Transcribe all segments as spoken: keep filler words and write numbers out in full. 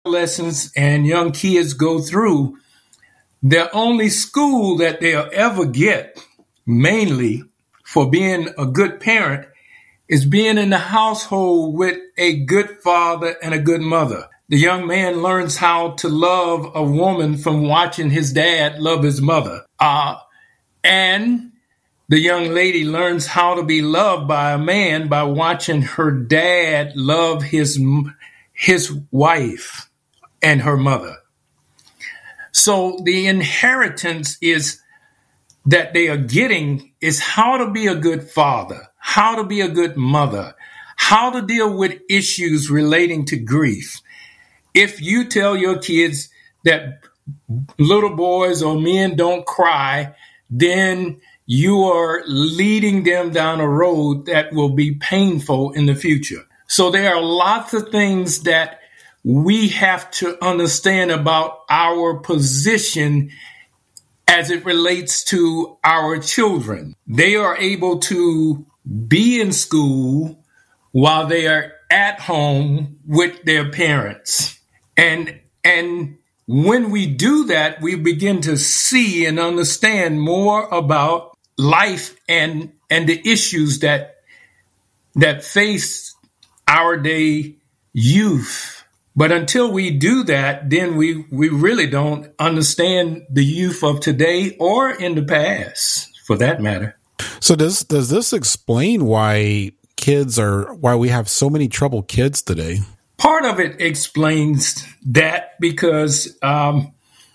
adolescents and young kids go through, the only school that they'll ever get, mainly for being a good parent, is being in the household with a good father and a good mother. The young man learns how to love a woman from watching his dad love his mother. Uh, and the young lady learns how to be loved by a man by watching her dad love his, his wife and her mother. So the inheritance is that they are getting is how to be a good father, how to be a good mother, how to deal with issues relating to grief. If you tell your kids that little boys or men don't cry, then you are leading them down a road that will be painful in the future. So there are lots of things that we have to understand about our position as it relates to our children. They are able to be in school while they are at home with their parents. And, and when we do that, we begin to see and understand more about life and, and the issues that, that face our day youth. But until we do that, then we, we really don't understand the youth of today or in the past, for that matter. So does does this explain why kids are why we have so many troubled kids today? Part of it explains that because um,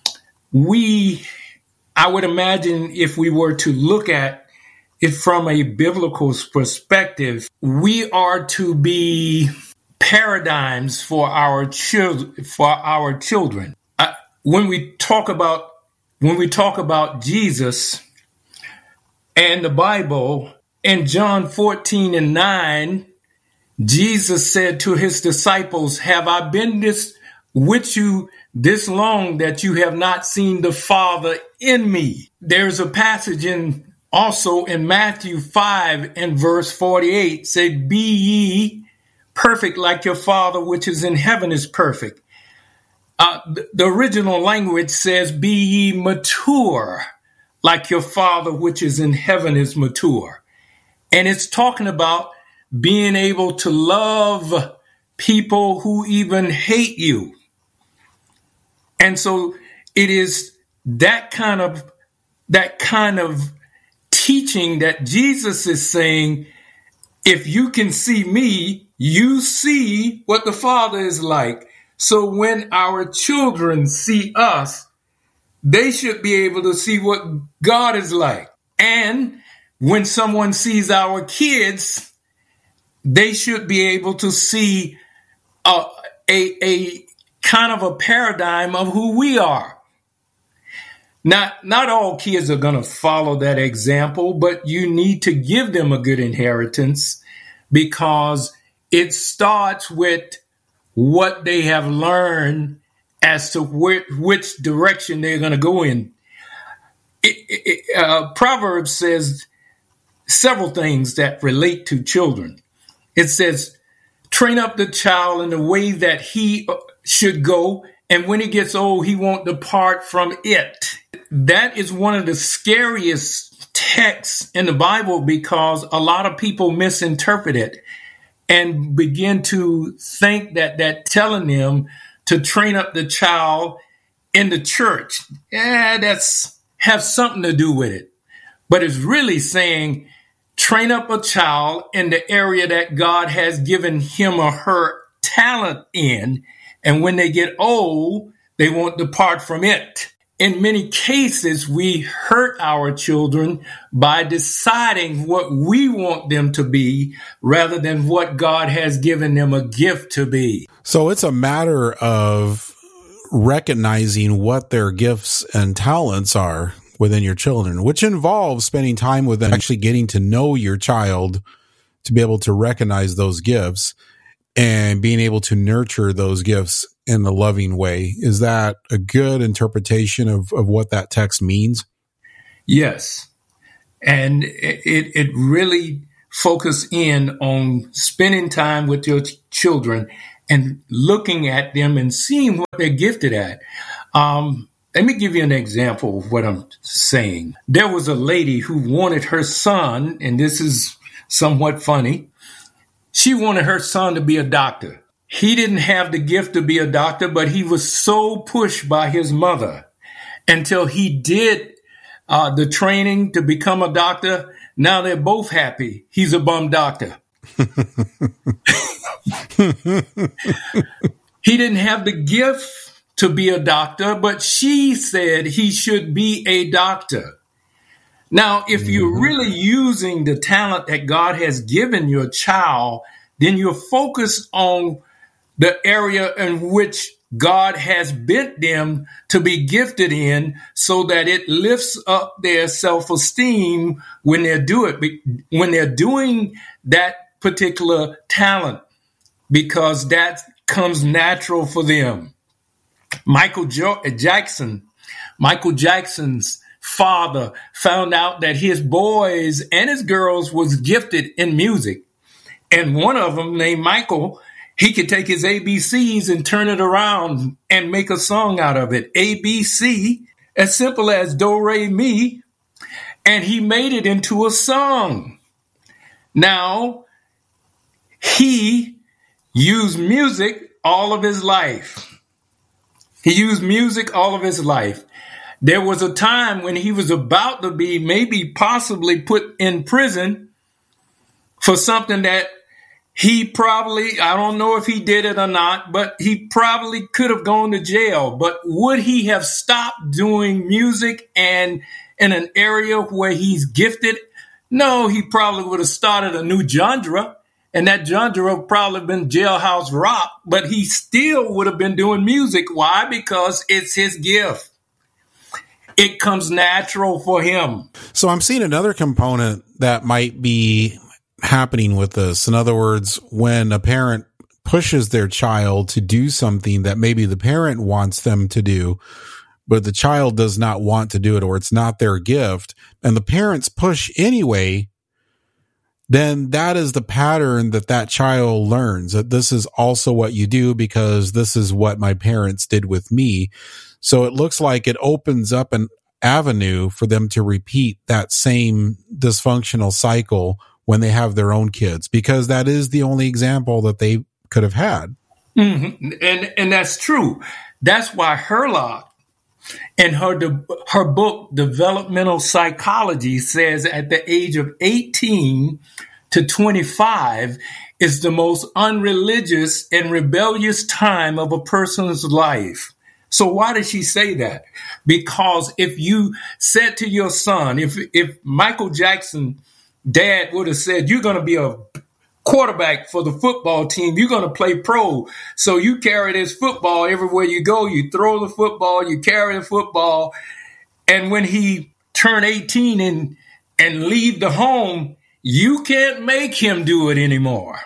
we, I would imagine, if we were to look at it from a biblical perspective, we are to be paradigms for our children. For our children, uh, when we talk about when we talk about Jesus and the Bible, in John fourteen and nine, Jesus said to his disciples, "Have I been this with you this long that you have not seen the Father in me?" There's a passage in also in Matthew five and verse forty-eight, say, "Be ye perfect like your Father which is in heaven is perfect." Uh, the, the original language says, "Be ye mature like your Father which is in heaven is mature." And it's talking about being able to love people who even hate you. And so it is that kind of that kind of teaching that Jesus is saying, if you can see me, you see what the Father is like. So when our children see us, they should be able to see what God is like. And when someone sees our kids, they should be able to see a, a, a kind of a paradigm of who we are. Not, not all kids are going to follow that example, but you need to give them a good inheritance because it starts with what they have learned as to wh- which direction they're going to go in. It, it, uh, Proverbs says several things that relate to children. It says, "Train up the child in the way that he should go, and when he gets old, he won't depart from it." That is one of the scariest texts in the Bible because a lot of people misinterpret it and begin to think that that telling them to train up the child in the church, yeah, that's has something to do with it. But it's really saying, train up a child in the area that God has given him or her talent in, and when they get old, they won't depart from it. In many cases, we hurt our children by deciding what we want them to be rather than what God has given them a gift to be. So it's a matter of recognizing what their gifts and talents are within your children, which involves spending time with them, actually getting to know your child to be able to recognize those gifts and being able to nurture those gifts in a loving way. Is that a good interpretation of, of what that text means? Yes. And it, it really focuses in on spending time with your ch- children and looking at them and seeing what they're gifted at. Um, let me give you an example of what I'm saying. There was a lady who wanted her son, and this is somewhat funny. She wanted her son to be a doctor. He didn't have the gift to be a doctor, but he was so pushed by his mother until he did uh, the training to become a doctor. Now they're both happy. He's a bum doctor. He didn't have the gift to be a doctor, but she said he should be a doctor. Now, if you're really using the talent that God has given your child, then you're focused on the area in which God has bent them to be gifted in, so that it lifts up their self-esteem when they do it, when they're doing that particular talent, because that comes natural for them. Michael jo- Jackson, Michael Jackson's father found out that his boys and his girls was gifted in music. And one of them, named Michael, he could take his A B Cs and turn it around and make a song out of it. A B C, as simple as do, re, mi, and he made it into a song. Now, he used music all of his life. He used music all of his life. There was a time when he was about to be maybe possibly put in prison for something that he probably, I don't know if he did it or not, but he probably could have gone to jail. But would he have stopped doing music and in an area where he's gifted? No, he probably would have started a new genre, and that genre would probably have been jailhouse rock, but he still would have been doing music. Why? Because it's his gift. It comes natural for him. So I'm seeing another component that might be happening with this. In other words, when a parent pushes their child to do something that maybe the parent wants them to do, but the child does not want to do it, or it's not their gift, and the parents push anyway, then that is the pattern that that child learns, that this is also what you do because this is what my parents did with me. So it looks like it opens up an avenue for them to repeat that same dysfunctional cycle when they have their own kids, because that is the only example that they could have had. Mm-hmm. And and that's true. That's why Herlock, in her de- her book Developmental Psychology, says at the age of eighteen to twenty-five is the most unreligious and rebellious time of a person's life. So why did she say that? Because if you said to your son, if if Michael Jackson dad would have said, you're going to be a quarterback for the football team, you're going to play pro, so you carry this football everywhere you go, you throw the football, you carry the football, and when he turn eighteen and and leave the home, you can't make him do it anymore.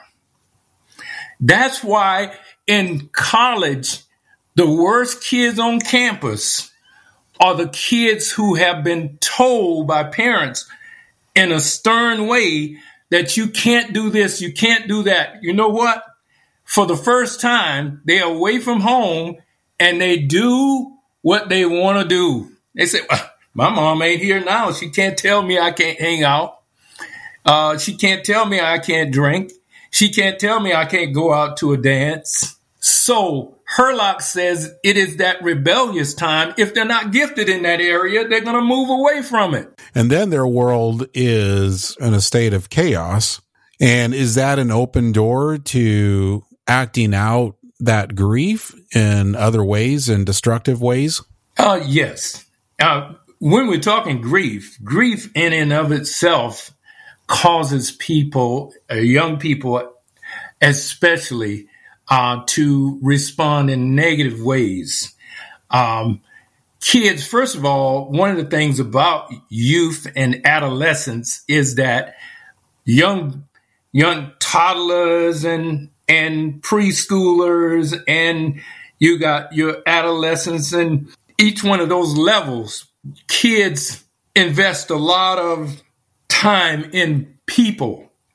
That's why in college, the worst kids on campus are the kids who have been told by parents in a stern way that you can't do this, you can't do that. You know what? For the first time, they're away from home and they do what they want to do. They say, well, my mom ain't here now. She can't tell me I can't hang out. Uh, she can't tell me I can't drink. She can't tell me I can't go out to a dance. So Herlock says it is that rebellious time. If they're not gifted in that area, they're going to move away from it. And then their world is in a state of chaos. And is that an open door to acting out that grief in other ways, in destructive ways? Uh, yes. Uh, when we're talking grief, grief in and of itself causes people, uh, young people especially, uh, to respond in negative ways. Um, kids, first of all, one of the things about youth and adolescence is that young young toddlers and and preschoolers, and you got your adolescents, and each one of those levels, kids invest a lot of time in people.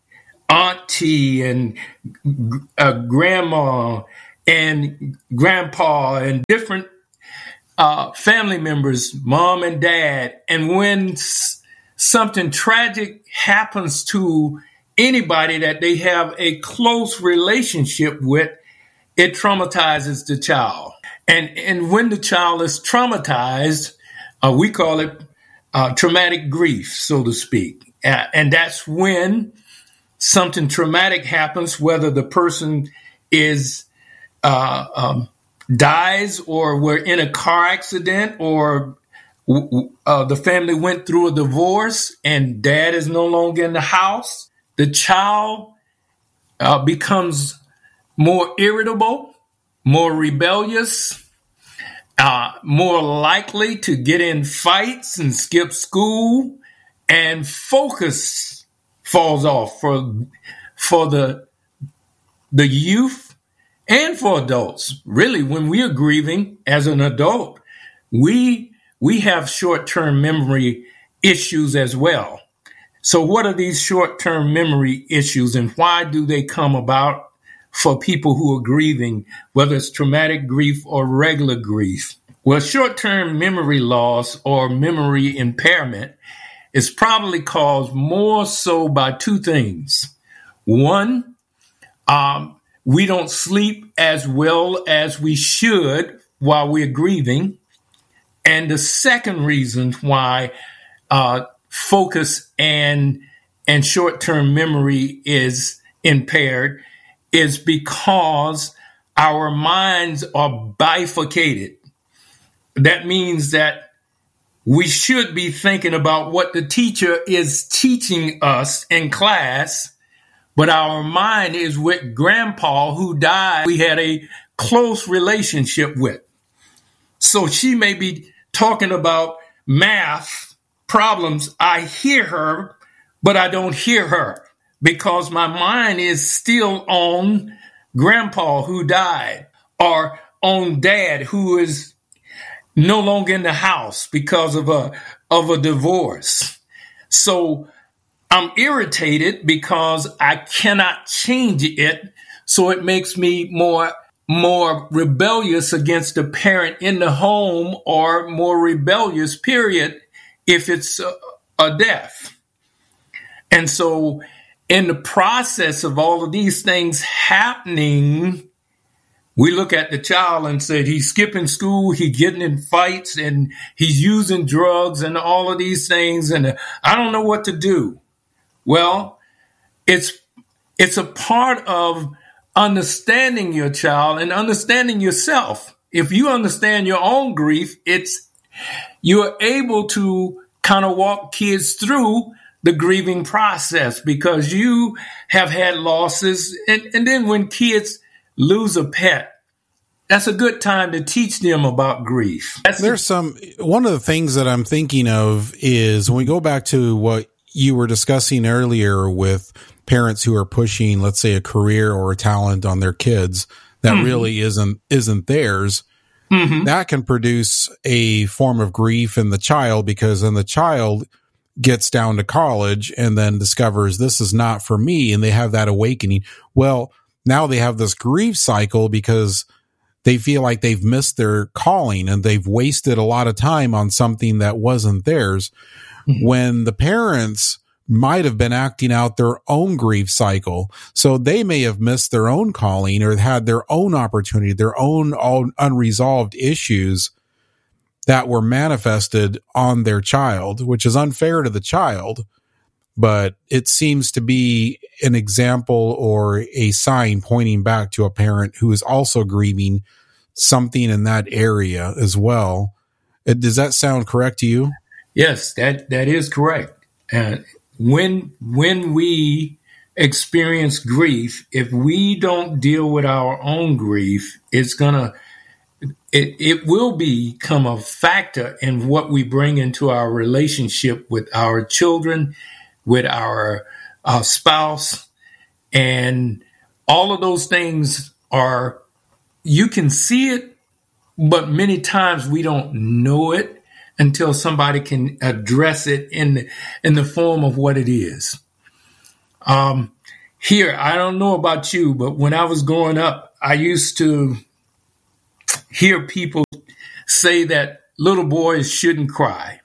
auntie and uh, grandma and grandpa and different uh, family members, mom and dad. And when s- something tragic happens to anybody that they have a close relationship with, it traumatizes the child. And, and when the child is traumatized, uh, we call it uh, traumatic grief, so to speak. Uh, and that's when something traumatic happens, whether the person is uh, um, dies, or we're in a car accident, or uh, the family went through a divorce and dad is no longer in the house. The child uh, becomes more irritable, more rebellious, uh, more likely to get in fights and skip school, and focus falls off for for the the youth and for adults. Really, when we are grieving as an adult, we we have short-term memory issues as well. So what are these short-term memory issues, and why do they come about for people who are grieving, whether it's traumatic grief or regular grief? Well, short-term memory loss or memory impairment is probably caused more so by two things. One, um, we don't sleep as well as we should while we're grieving. And the second reason why uh, focus and and short-term memory is impaired is because our minds are bifurcated. That means that we should be thinking about what the teacher is teaching us in class, but our mind is with grandpa who died we had a close relationship with. So she may be talking about math problems. I hear her, but I don't hear her because my mind is still on grandpa who died, or on dad who is no longer in the house because of a of a divorce. So I'm irritated because I cannot change it. So it makes me more more rebellious against the parent in the home, or more rebellious, period, if it's a, a death. And so in the process of all of these things happening, we look at the child and say, he's skipping school, he's getting in fights, and he's using drugs and all of these things, and I don't know what to do. Well, it's it's a part of understanding your child and understanding yourself. If you understand your own grief, it's you're able to kind of walk kids through the grieving process because you have had losses. And, and then when kids lose a pet, that's a good time to teach them about grief. That's There's some, one of the things that I'm thinking of is when we go back to what you were discussing earlier with parents who are pushing, let's say, a career or a talent on their kids that mm-hmm. really isn't, isn't theirs. Mm-hmm. That can produce a form of grief in the child, because then the child gets down to college and then discovers this is not for me. And they have that awakening. Well, now they have this grief cycle because they feel like they've missed their calling and they've wasted a lot of time on something that wasn't theirs. Mm-hmm. When the parents might have been acting out their own grief cycle. So they may have missed their own calling or had their own opportunity, their own unresolved issues that were manifested on their child, which is unfair to the child. But it seems to be an example or a sign pointing back to a parent who is also grieving something in that area as well. Does that sound correct to you? Yes, that, that is correct. Uh, when, when we experience grief, if we don't deal with our own grief, it's gonna, it, it will become a factor in what we bring into our relationship with our children, with our, our spouse, and all of those things are, you can see it, but many times we don't know it until somebody can address it in the, in the form of what it is. Um, here, I don't know about you, but when I was growing up, I used to hear people say that little boys shouldn't cry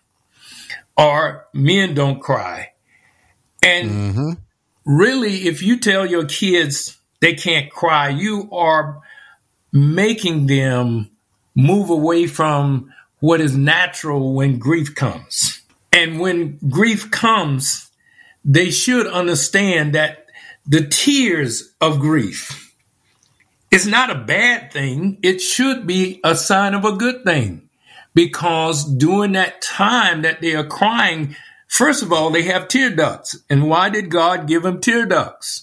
or men don't cry. And mm-hmm. really, if you tell your kids they can't cry, you are making them move away from what is natural when grief comes. And when grief comes, they should understand that the tears of grief is not a bad thing. It should be a sign of a good thing, because during that time that they are crying, first of all, they have tear ducts. And why did God give them tear ducts?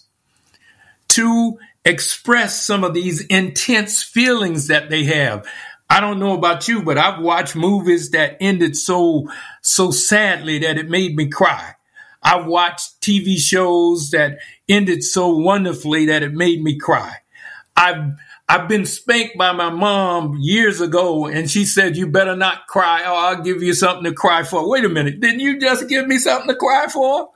To express some of these intense feelings that they have. I don't know about you, but I've watched movies that ended so, so sadly that it made me cry. I've watched T V shows that ended so wonderfully that it made me cry. I've, I've been spanked by my mom years ago, and she said, you better not cry, or I'll give you something to cry for. Wait a minute. Didn't you just give me something to cry for?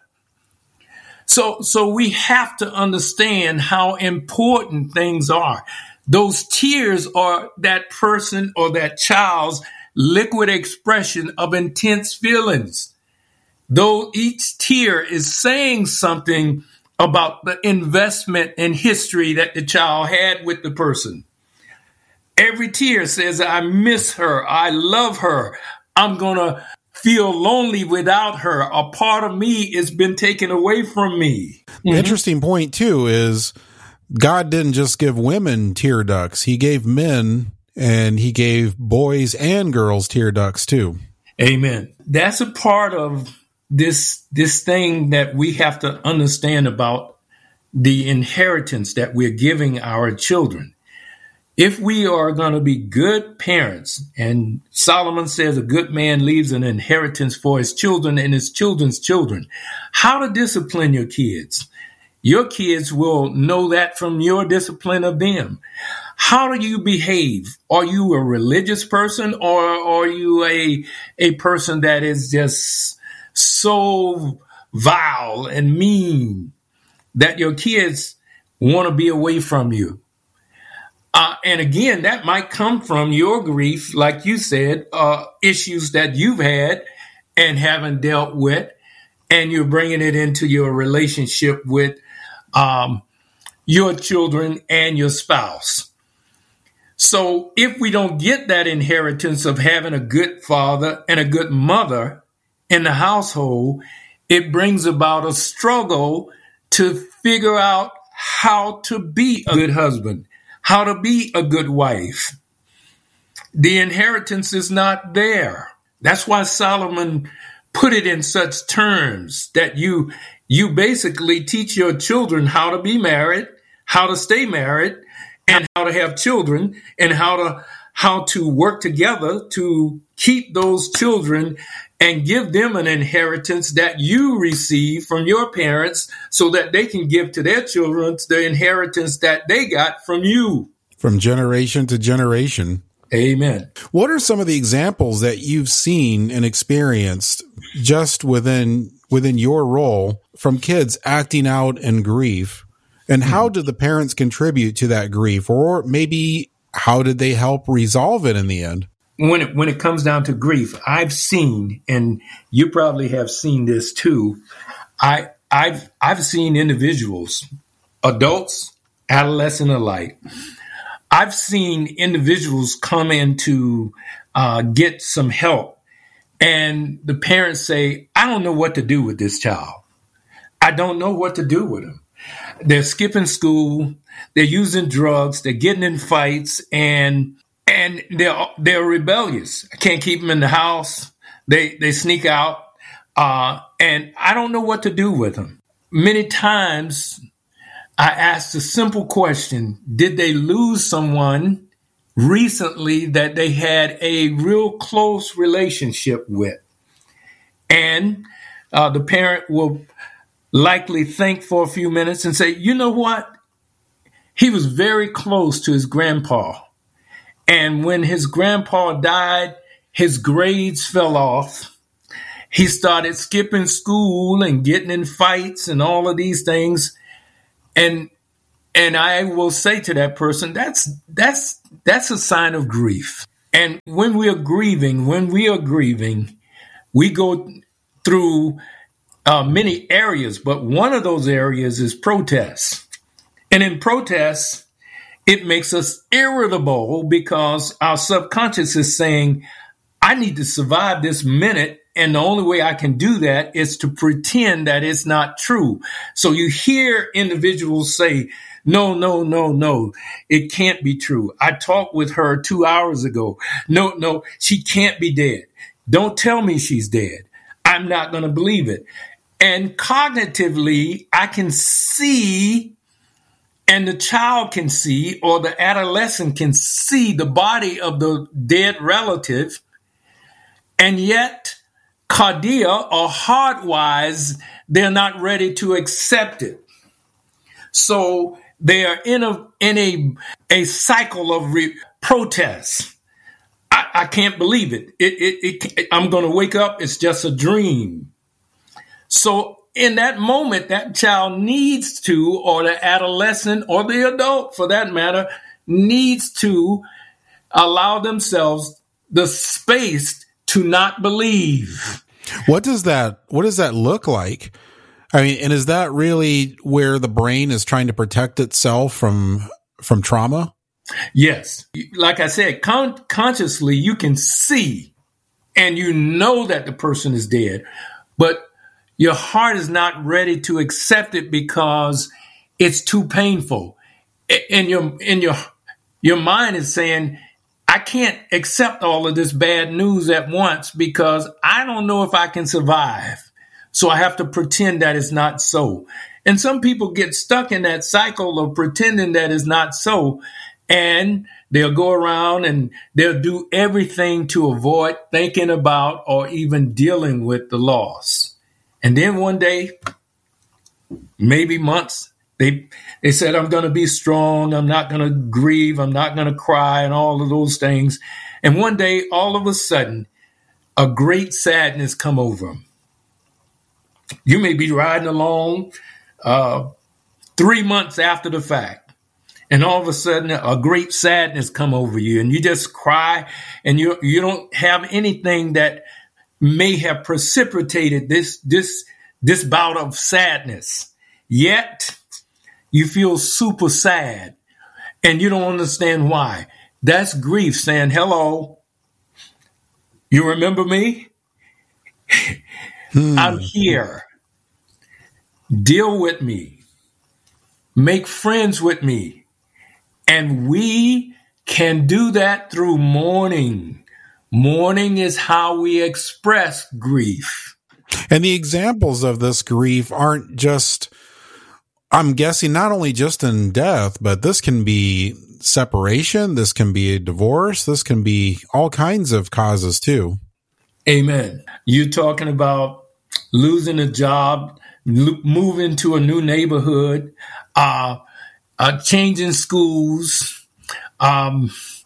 So, so we have to understand how important things are. Those tears are that person or that child's liquid expression of intense feelings. Though each tear is saying something about the investment in history that the child had with the person. Every tear says, I miss her. I love her. I'm going to feel lonely without her. A part of me has been taken away from me. The mm-hmm. interesting point, too, is God didn't just give women tear ducts. He gave men, and he gave boys and girls tear ducts, too. Amen. That's a part of this, this thing that we have to understand about the inheritance that we're giving our children. If we are going to be good parents, and Solomon says a good man leaves an inheritance for his children and his children's children, how to discipline your kids. Your kids will know that from your discipline of them. How do you behave? Are you a religious person, or are you a, a person that is just so vile and mean that your kids want to be away from you? Uh, and again, that might come from your grief, like you said, uh, issues that you've had and haven't dealt with, and you're bringing it into your relationship with um, your children and your spouse. So if we don't get that inheritance of having a good father and a good mother in the household, it brings about a struggle to figure out how to be a good husband, how to be a good wife. The inheritance is not there. That's why Solomon put it in such terms that you, you basically teach your children how to be married, how to stay married, and how to have children, and how to, how to work together to keep those children and give them an inheritance that you receive from your parents, so that they can give to their children the inheritance that they got from you. From generation to generation. Amen. What are some of the examples that you've seen and experienced just within within your role from kids acting out in grief? And how did the parents contribute to that grief? Or maybe how did they help resolve it in the end? When it, when it comes down to grief, I've seen, and you probably have seen this too, I, I've, I've seen individuals, adults, adolescent alike. I've seen individuals come in to uh, get some help, and the parents say, I don't know what to do with this child. I don't know what to do with him. They're skipping school, they're using drugs, they're getting in fights, and And they're they're rebellious. I can't keep them in the house. They they sneak out, uh, and I don't know what to do with them. Many times, I asked a simple question: did they lose someone recently that they had a real close relationship with? And uh, the parent will likely think for a few minutes and say, "You know what? He was very close to his grandpa. And when his grandpa died, his grades fell off. He started skipping school and getting in fights and all of these things. And and I will say to that person, that's that's that's a sign of grief. And when we are grieving, when we are grieving, we go through uh, many areas, but one of those areas is protest. And in protest, it makes us irritable because our subconscious is saying, I need to survive this minute. And the only way I can do that is to pretend that it's not true. So you hear individuals say, no, no, no, no, it can't be true. I talked with her two hours ago. No, no, she can't be dead. Don't tell me she's dead. I'm not going to believe it. And cognitively, I can see, and the child can see, or the adolescent can see the body of the dead relative, and yet cardia or heart-wise, they're not ready to accept it. So they are in a in a a cycle of re- protest. I, I can't believe it. It, it, it. I'm going to wake up. It's just a dream. So in that moment, that child needs to, or the adolescent or the adult for that matter, needs to allow themselves the space to not believe. What does that, what does that look like? I mean, and is that really where the brain is trying to protect itself from, from trauma? Yes. Like I said, con- consciously you can see and you know that the person is dead, but your heart is not ready to accept it because it's too painful. And your, and your, your mind is saying, I can't accept all of this bad news at once because I don't know if I can survive. So I have to pretend that it's not so. And some people get stuck in that cycle of pretending that it's not so. And they'll go around and they'll do everything to avoid thinking about or even dealing with the loss. And then one day, maybe months, they they said, I'm going to be strong. I'm not going to grieve. I'm not going to cry and all of those things. And one day, all of a sudden, a great sadness come over them. You may be riding along uh, three months after the fact, and all of a sudden a great sadness come over you, and you just cry, and you you don't have anything that may have precipitated this this this bout of sadness. Yet you feel super sad, and you don't understand why. That's grief saying, "Hello, you remember me? Hmm. I'm here. Deal with me. Make friends with me." And we can do that through mourning. Mourning is how we express grief. And the examples of this grief aren't just, I'm guessing, not only just in death, but this can be separation. This can be a divorce. This can be all kinds of causes too. Amen. You're talking about losing a job, lo- moving to a new neighborhood, uh, uh, changing schools, um,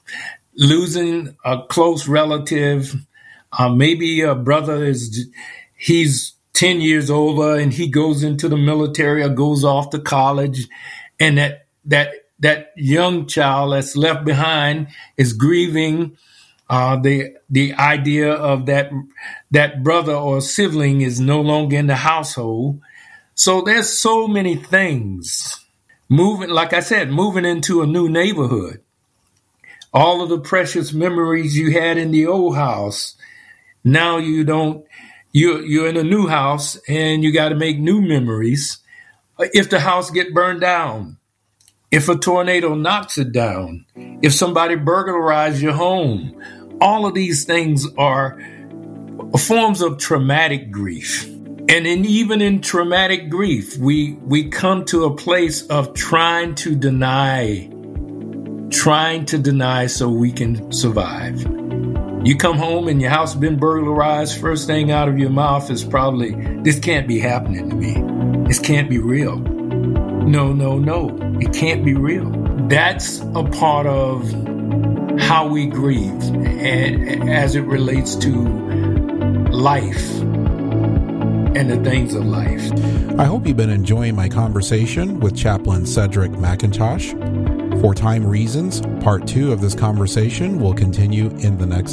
losing a close relative. Uh, maybe a brother is, he's ten years older and he goes into the military or goes off to college, and that, that, that young child that's left behind is grieving Uh, the the idea of that that brother or sibling is no longer in the household. So there's so many things. Moving, like I said, moving into a new neighborhood. All of the precious memories you had in the old house, now you don't. You you're in a new house and you got to make new memories. If the house get burned down, if a tornado knocks it down, if somebody burglarized your home, all of these things are forms of traumatic grief. And in, even in traumatic grief, we, we come to a place of trying to deny, trying to deny so we can survive. You come home and your house has been burglarized, first thing out of your mouth is probably, this can't be happening to me. This can't be real. No, no, no, it can't be real. That's a part of how we grieve and as it relates to life. and the things of life. I hope you've been enjoying my conversation with Chaplain Cedric McIntosh. For time reasons, part two of this conversation will continue in the next